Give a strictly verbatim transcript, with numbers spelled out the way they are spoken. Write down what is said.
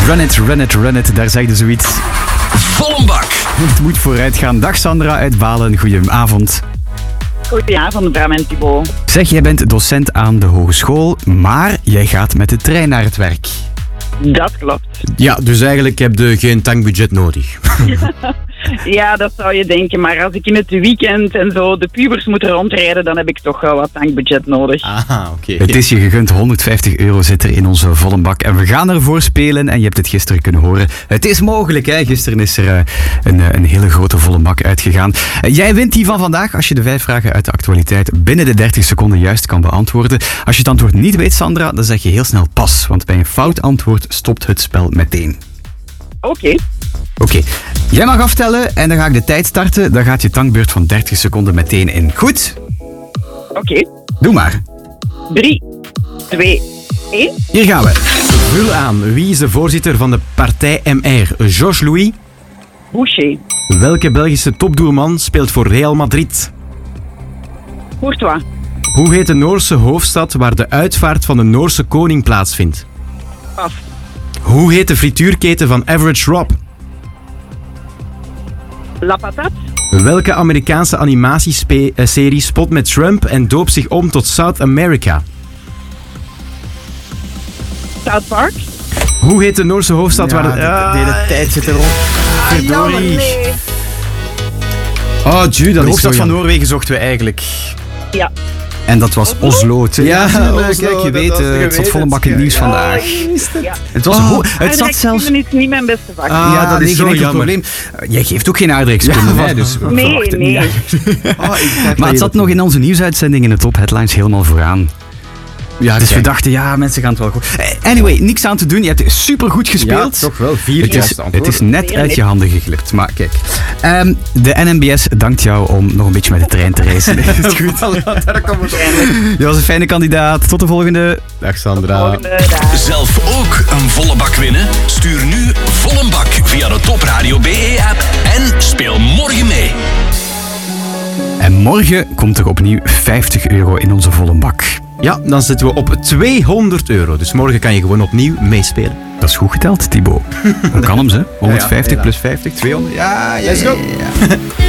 Run it, run it, run it. Daar zeg je zoiets. Vol een bak. Het moet vooruit gaan. Dag Sandra uit Balen. Goedenavond. Goedenavond, Bram en Thibaut. Zeg, jij bent docent aan de hogeschool, maar jij gaat met de trein naar het werk. Dat klopt. Ja, dus eigenlijk heb je geen tankbudget nodig. Ja, dat zou je denken. Maar als ik in het weekend en zo de pubers moet rondrijden, dan heb ik toch wel wat tankbudget nodig. Ah, oké. Het is je gegund, honderdvijftig euro zit er in onze volle bak. En we gaan ervoor spelen en je hebt het gisteren kunnen horen. Het is mogelijk, hè. Gisteren is er uh, een, uh, een hele grote volle bak uitgegaan. Uh, jij wint die van vandaag als je de vijf vragen uit de actualiteit binnen de dertig seconden juist kan beantwoorden. Als je het antwoord niet weet, Sandra, dan zeg je heel snel pas. Want bij een fout antwoord stopt het spel meteen. Oké. Okay. Oké, okay. Jij mag aftellen en dan ga ik de tijd starten. Dan gaat je tankbeurt van dertig seconden meteen in. Goed? Oké. Okay. Doe maar. drie, twee, één. Hier gaan we. Vul aan. Wie is de voorzitter van de partij M R? Georges Louis? Boucher. Welke Belgische topdoelman speelt voor Real Madrid? Courtois. Hoe heet de Noorse hoofdstad waar de uitvaart van de Noorse koning plaatsvindt? Pas. Hoe heet de frituurketen van Average Rob? La Patate. Welke Amerikaanse animatieserie spot met Trump en doopt zich om tot South America? South Park. Hoe heet de Noorse hoofdstad ja, waar de... de, de, de tijd zit erop. Verdorie. Ah, nee. Oh, Ju, de hoofdstad van jammer. Noorwegen zochten we eigenlijk. Ja. En dat was Oslo. Oslo. Ja, ja Oslo, kijk, je weet, uh, het zat vol een bak in het nieuws ja, vandaag. Ja. Het, was oh, ho- het zat zelfs... Het is niet mijn beste vak. Ah, ja, dat is nee, zo geen enkel jammer. probleem. Uh, jij geeft ook geen aardrijkskunde, ja, hè, dus we nee, verwachten nee. niet. Oh, ik Maar het zat nog in onze nieuwsuitzending in de top headlines helemaal vooraan. Ja, dus kijk. we dachten, ja, mensen gaan het wel goed. Anyway, niks aan te doen. Je hebt supergoed gespeeld. Ja, toch wel. Vier Het is, juiste het antwoorden. is net uit je handen geglipt. Maar kijk, um, de N M B S dankt jou om nog een beetje met de trein te racen. Is het goed? Daar komen we Je was een fijne kandidaat. Tot de volgende. Dag Sandra. Volgende dag. Zelf ook een volle bak winnen? Stuur nu vol een bak via de Top Radio B E-app en speel morgen mee. En morgen komt er opnieuw vijftig euro in onze volle bak. Ja, dan zitten we op tweehonderd euro. Dus morgen kan je gewoon opnieuw meespelen. Dat is goed geteld, Thibaut. Dat kan hem, hè? honderdvijftig Ja, ja, plus vijftig, tweehonderd. Ja, ja, Let's go. ja, ja.